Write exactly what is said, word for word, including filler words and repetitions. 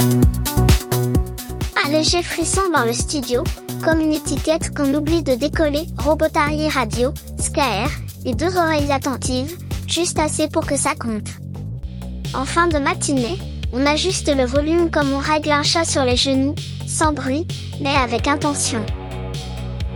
Un léger frisson dans le studio, comme une étiquette qu'on oublie de décoller. Robotarié radio, S K R, et deux oreilles attentives, juste assez pour que ça compte. En fin de matinée, on ajuste le volume comme on règle un chat sur les genoux, sans bruit, mais avec intention.